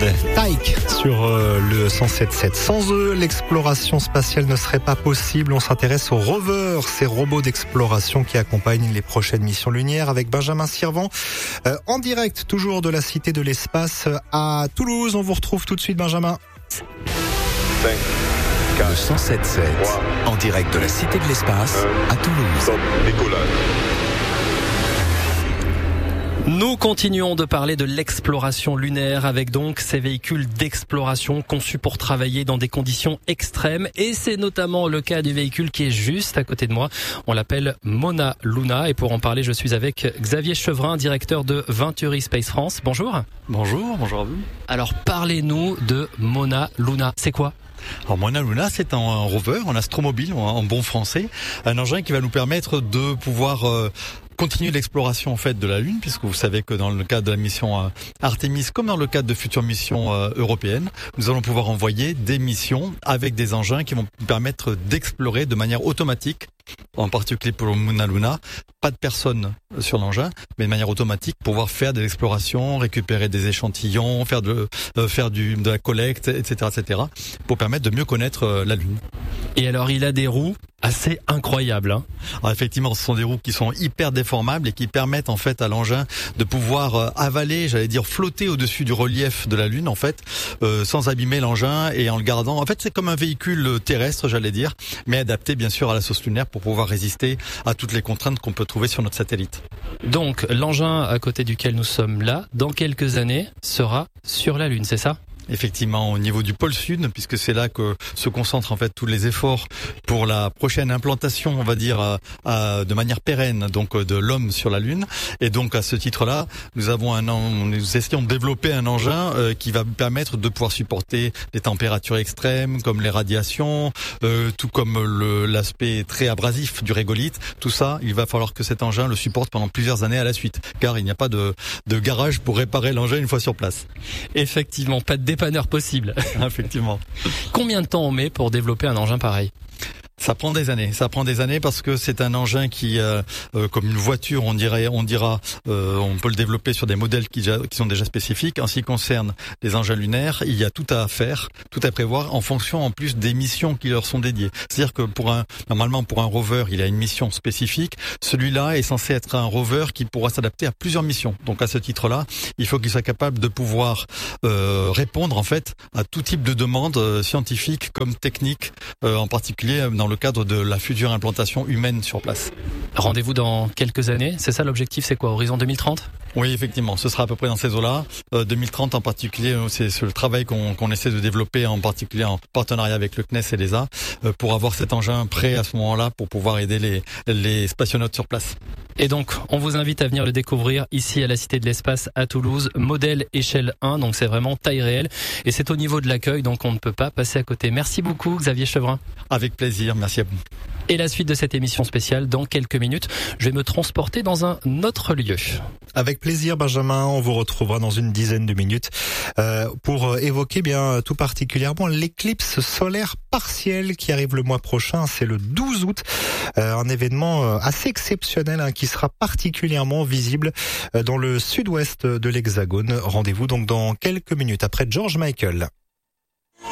Taïk sur le 107.7. Sans eux, l'exploration spatiale ne serait pas possible. On s'intéresse aux rovers, ces robots d'exploration qui accompagnent les prochaines missions lunaires avec Benjamin Sirvent. En direct, toujours de la Cité de l'Espace à Toulouse. On vous retrouve tout de suite, Benjamin. 5, 4, le 107.7, en direct de la Cité de l'Espace à Toulouse. Décollage. Nous continuons de parler de l'exploration lunaire avec donc ces véhicules d'exploration conçus pour travailler dans des conditions extrêmes, et c'est notamment le cas du véhicule qui est juste à côté de moi. On l'appelle Mauna Luna, et pour en parler, je suis avec Xavier Chevrin, directeur de Venturi Space France. Bonjour. Bonjour à vous. Alors parlez-nous de Mauna Luna, c'est quoi ? Alors Mauna Luna, c'est un rover, un astromobile en bon français, un engin qui va nous permettre de pouvoir continuer l'exploration en fait de la Lune, puisque vous savez que dans le cadre de la mission Artemis, comme dans le cadre de futures missions européennes, nous allons pouvoir envoyer des missions avec des engins qui vont nous permettre d'explorer de manière automatique, en particulier pour Mauna Luna, pas de personne sur l'engin, mais de manière automatique, pouvoir faire de l'exploration, récupérer des échantillons, faire de la collecte, etc., pour permettre de mieux connaître la Lune. Et alors, il a des roues assez incroyables, hein. Alors effectivement, ce sont des roues qui sont hyper déformables et qui permettent en fait à l'engin de pouvoir avaler, flotter au-dessus du relief de la Lune en fait, sans abîmer l'engin et en le gardant. En fait, c'est comme un véhicule terrestre, mais adapté bien sûr à la sauce lunaire pour pouvoir résister à toutes les contraintes qu'on peut trouver sur notre satellite. Donc, l'engin à côté duquel nous sommes là, dans quelques années, sera sur la Lune, c'est ça ? Effectivement, au niveau du pôle sud, puisque c'est là que se concentrent en fait tous les efforts pour la prochaine implantation, on va dire, de manière pérenne, donc de l'homme sur la Lune. Et donc à ce titre-là, nous essayons de développer un engin qui va permettre de pouvoir supporter les températures extrêmes, comme les radiations, tout comme l'aspect très abrasif du régolithe. Tout ça, il va falloir que cet engin le supporte pendant plusieurs années à la suite, car il n'y a pas de garage pour réparer l'engin une fois sur place. Effectivement, pas de dépanneur possible. Effectivement. Combien de temps on met pour développer un engin pareil ? Ça prend des années parce que c'est un engin qui, comme une voiture, on dira, on peut le développer sur des modèles qui sont déjà spécifiques. En ce qui concerne les engins lunaires, il y a tout à faire, tout à prévoir en fonction en plus des missions qui leur sont dédiées. C'est-à-dire que normalement pour un rover, il a une mission spécifique. Celui-là est censé être un rover qui pourra s'adapter à plusieurs missions. Donc à ce titre-là, il faut qu'il soit capable de pouvoir répondre en fait à tout type de demandes scientifiques comme techniques, en particulier dans le cadre de la future implantation humaine sur place. Rendez-vous dans quelques années, c'est ça l'objectif, c'est quoi, horizon 2030 ? Oui, effectivement, ce sera à peu près dans ces eaux-là. 2030 en particulier, c'est le travail qu'on essaie de développer, en particulier en partenariat avec le CNES et l'ESA, pour avoir cet engin prêt à ce moment-là pour pouvoir aider les spationautes sur place. Et donc, on vous invite à venir le découvrir ici à la Cité de l'Espace à Toulouse, modèle échelle 1, donc c'est vraiment taille réelle, et c'est au niveau de l'accueil, donc on ne peut pas passer à côté. Merci beaucoup Xavier Chevrin. Avec plaisir, merci à vous. Et la suite de cette émission spéciale, dans quelques minutes, je vais me transporter dans un autre lieu. Avec plaisir Benjamin, on vous retrouvera dans une dizaine de minutes pour évoquer bien tout particulièrement l'éclipse solaire partielle qui arrive le mois prochain, c'est le 12 août, un événement assez exceptionnel qui sera particulièrement visible dans le sud-ouest de l'Hexagone. Rendez-vous donc dans quelques minutes après George Michael.